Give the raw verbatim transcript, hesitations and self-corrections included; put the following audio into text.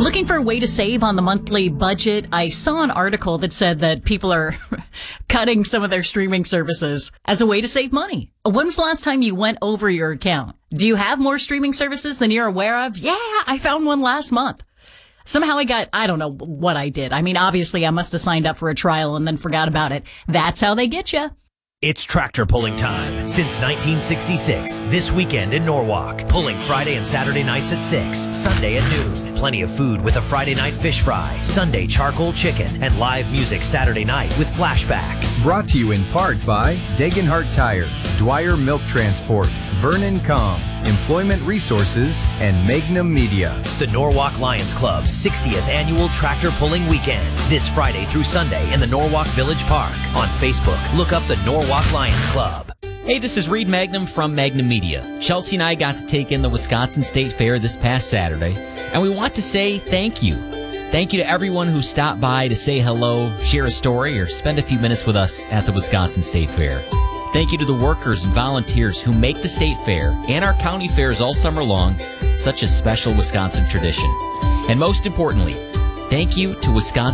Looking for a way to save on the monthly budget? I saw an article that said that people are cutting some of their streaming services as a way to save money. When was the last time you went over your account? Do you have more streaming services than you're aware of? Yeah, I found one last month. Somehow I got, I don't know what I did. I mean, obviously I must have signed up for a trial and then forgot about it. That's how they get you. It's tractor pulling time. Since nineteen sixty-six, this weekend in Norwalk. Pulling Friday and Saturday nights at six, Sunday at noon. Plenty of food with a Friday night fish fry, Sunday charcoal chicken, and live music Saturday night with Flashback. Brought to you in part by Degenhart Tire, Dwyer Milk Transport, Vernon Com, Employment Resources, and Magnum Media. The Norwalk Lions Club's sixtieth annual tractor pulling weekend. This Friday through Sunday in the Norwalk Village Park. On Facebook, look up the Norwalk Lions Club. Hey, this is Reed Magnum from Magnum Media. Chelsea and I got to take in the Wisconsin State Fair this past Saturday, and we want to say thank you. Thank you to everyone who stopped by to say hello, share a story, or spend a few minutes with us at the Wisconsin State Fair. Thank you to the workers and volunteers who make the State Fair and our county fairs all summer long such a special Wisconsin tradition. And most importantly, thank you to Wisconsin